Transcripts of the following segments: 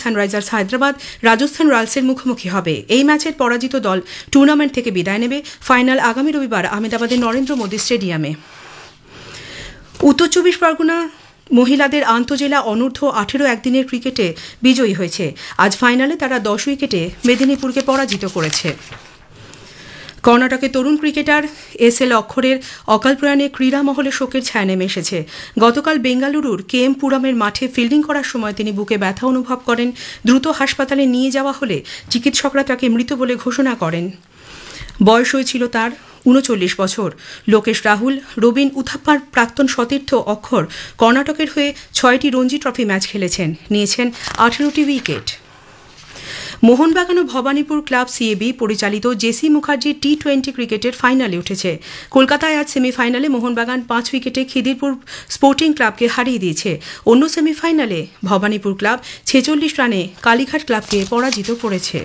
Sunrisers Hyderabad Rajasthan রয়্যালসের মুখোমুখি হবে। এই ম্যাচের পরাজিত দল টুর্নামেন্ট থেকে বিদায় নেবে। ফাইনাল আগামী রবিবার আহমেদাবাদের নরেন্দ্র মোদী স্টেডিয়ামে। উত্তর 24 পরগনা মহিলাদের আন্তজেলা অনূর্ধ্ব 18 একদিনের ক্রিকেটে বিজয়ী হয়েছে। আজ ফাইনালে তারা 10 উইকেটে মেদিনীপুরকে পরাজিত করেছে। কর্ণাটকের তরুণ ক্রিকেটার এস.এল. অক্ষরের অকাল প্রয়াণে ক্রীড়া মহলে শোকের ছায়া নেমে এসেছে। গতকাল বেঙ্গালুরুর কে.এম. পুরমের মাঠে ফিল্ডিং করার সময় তিনি বুকে ব্যথা অনুভব করেন। দ্রুত হাসপাতালে নিয়ে যাওয়া হলে চিকিৎসকরা তাকে মৃত বলে ঘোষণা করেন। বয়স হয়েছিল তার 39 বছর। লোকেশ রাহুল, রবিন উথাপ্পার প্রাক্তন সতীর্থ অক্ষর কর্ণাটকের হয়ে 6টি রঞ্জি ট্রফি ম্যাচ খেলেছেন, নিয়েছেন 18টি উইকেট। মোহনবাগান ও ভবানীপুর ক্লাব সিএবি পরিচালিত জেসি মুখার্জি টি-20 ক্রিকেটের ফাইনালে উঠেছে। কলকাতায় আজ সেমিফাইনালে মোহনবাগান 5 উইকেটে খিদিরপুর স্পোর্টিং ক্লাবকে হারিয়ে দিয়েছে। অন্য সেমিফাইনালে ভবানীপুর ক্লাব 46 রানে কালীঘাট ক্লাবকে পরাজিত করেছে।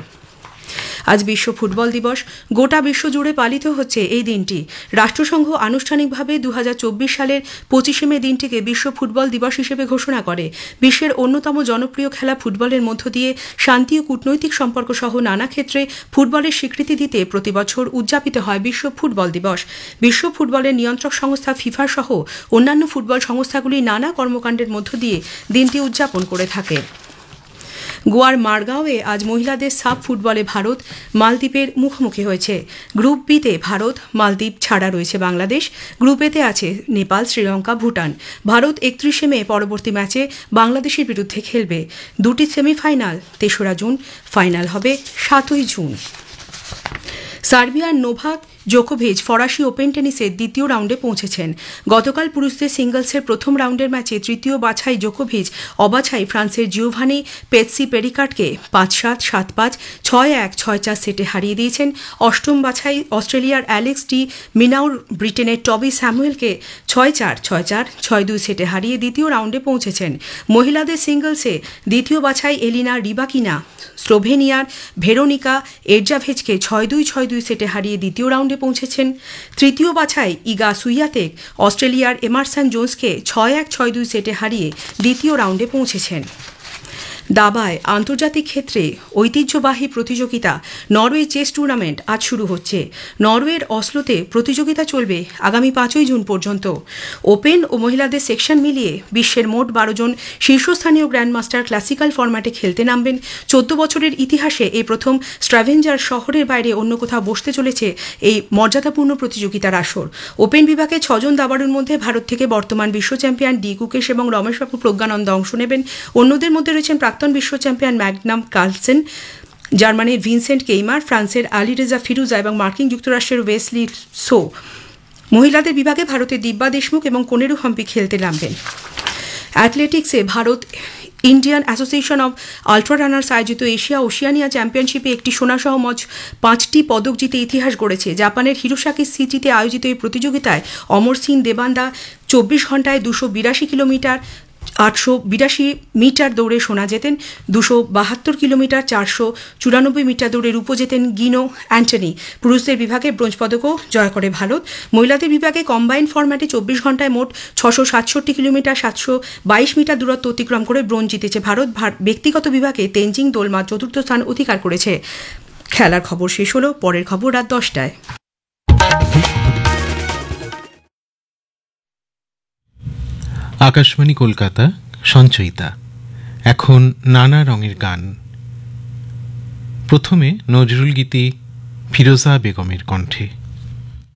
আজ বিশ্ব ফুটবল দিবস। গোটা বিশ্ব জুড়ে পালিত হচ্ছে এই দিনটি। রাষ্ট্রসংঘ আনুষ্ঠানিকভাবে 2024 সালের 25 মে দিনটিকে বিশ্ব ফুটবল দিবস হিসেবে ঘোষণা করে। বিশ্বের অন্যতম জনপ্রিয় খেলা ফুটবলের মধ্য দিয়ে শান্তি ও কূটনৈতিক সম্পর্ক সহ নানা ক্ষেত্রে ফুটবলের স্বীকৃতি দিতে প্রতিবছর উদযাপিত হয় বিশ্ব ফুটবল দিবস। বিশ্ব ফুটবলের নিয়ন্ত্রক সংস্থা ফিফা সহ অন্যান্য ফুটবল সংস্থাগুলি নানা কর্মকাণ্ডের মধ্য দিয়ে দিনটি উদযাপন করে থাকে। গোয়ার মারগাঁওয়ে আজ মহিলাদের সাব ফুটবলে ভারত মালদ্বীপের মুখোমুখি হয়েছে। গ্রুপ বিতে ভারত মালদ্বীপ ছাড়া রয়েছে বাংলাদেশ। গ্রুপ এতে আছে নেপাল, শ্রীলঙ্কা, ভুটান। ভারত 31 মে পরবর্তী ম্যাচে বাংলাদেশের বিরুদ্ধে খেলবে। দুটি সেমিফাইনাল 3রা জুন, ফাইনাল হবে 7ই জুন। সার্বিয়ার নোভাক জোকোভিচ ফরাসি ওপেন টেনিসের দ্বিতীয় রাউন্ডে পৌঁছেছেন। গতকাল পুরুষদের সিঙ্গলসের প্রথম রাউন্ডের ম্যাচে তৃতীয় বাছাই জোকোভিচ অবাছাই ফ্রান্সের জিওভানি পেতসি পেরিকাটকে 5-7, 7-5, 6-1, 6-4 সেটে হারিয়ে দিয়েছেন। অষ্টম বাছাই অস্ট্রেলিয়ার অ্যালেক্স ডি মিনাউর ব্রিটেনের টবি স্যামুয়েলকে 6-4, 6-4, 6-2 সেটে হারিয়ে দ্বিতীয় রাউন্ডে পৌঁছেছেন। মহিলাদের সিঙ্গলসে দ্বিতীয় বাছাই এলিনা রিবাকিনা স্লোভেনিয়ার ভেরোনিকা এরজাভেজকে 6-2, 6-2 সেটে হারিয়ে দ্বিতীয় রাউন্ডে পৌঁছেছেন। তৃতীয় বাছাই ইগা সুইয়াতেক অস্ট্রেলিয়ার এমারসন জোন্সকে 6-1, 6-2 সেটে হারিয়ে দ্বিতীয় রাউন্ডে পৌঁছেছেন। দাবায় আন্তর্জাতিক ক্ষেত্রে ঐতিহ্যবাহী প্রতিযোগিতা নরওয়ে চেস টুর্নামেন্ট আজ শুরু হচ্ছে। নরওয়ের অসলোতে প্রতিযোগিতা চলবে আগামী 5ই জুন পর্যন্ত। ওপেন ও মহিলাদের সেকশন মিলিয়ে বিশ্বের মোট 12 জন শীর্ষস্থানীয় গ্র্যান্ডমাস্টার ক্লাসিক্যাল ফরম্যাটে খেলতে নামবেন। 14 বছরের ইতিহাসে এই প্রথম স্ট্রাভেঞ্জার শহরের বাইরে অন্য কোথাও বসতে চলেছে এই মর্যাদাপূর্ণ প্রতিযোগিতার আসর। ওপেন বিভাগে 6 জন দাবাড়ুর মধ্যে ভারত থেকে বর্তমান বিশ্ব চ্যাম্পিয়ন ডি গুকেশ এবং রমেশবাবু প্রজ্ঞানন্দ অংশ নেবেন। অন্যদের মধ্যে রয়েছেন প্রাক্তন বিশ্ব চ্যাম্পিয়ন ম্যাগনাম কার্লসেন, জার্মানির ভিনসেন্ট কেইমার, ফ্রান্সের আলিরেজা ফিরুজা এবং মার্কিন যুক্তরাষ্ট্রের ওয়েসলি সো। মহিলাদের বিভাগে ভারতের দিব্যা দেশমুখ এবং কোনেরু হাম্পি খেলতে নামবেন। অ্যাথলেটিক্সে Bharat Indian association of ultra runners আয়োজিত এশিয়া ওশিয়ানিয়া চ্যাম্পিয়নশিপে একটি সোনাসহ মোট 5টি পদক জিতে ইতিহাস গড়েছে। জাপানের হিরোসাকি সিটিতে আয়োজিত এই প্রতিযোগিতায় অমর সিং দেবান্দা 24 ঘন্টায় 282 কিলোমিটার 882 মিটার দৌড়ে সোনা জেতেন। 272 কিলোমিটার 494 মিটার দৌড়ে রূপো জেতেন গিনো অ্যান্টনি। পুরুষদের বিভাগে ব্রোঞ্জ পদকও জয় করে ভারত। মহিলাদের বিভাগে কম্বাইন্ড ফরম্যাটে 24 ঘন্টায় মোট 667 কিলোমিটার 722 মিটার দূরত্ব অতিক্রম করে ব্রোঞ্জ জিতেছে ভারত। ব্যক্তিগত বিভাগে তেনজিং দোলমা 4র্থ স্থান অধিকার করেছে। খেলার খবর শেষ হলো। পরের খবর রাত 10টায়। আকাশবাণী কলকাতা, সঞ্চয়িতা। এখন নানা রঙের গান। প্রথমে নজরুল গীতি ফিরোজা বেগমের কণ্ঠে।